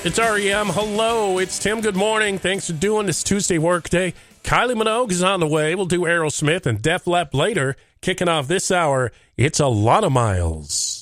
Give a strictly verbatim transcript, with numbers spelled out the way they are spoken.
It's R E M. Hello, it's Tim. Good morning. Thanks for doing this Tuesday workday. Kylie Minogue is on the way. We'll do Aerosmith and Def Leppard later. Kicking off this hour, it's a lot of miles.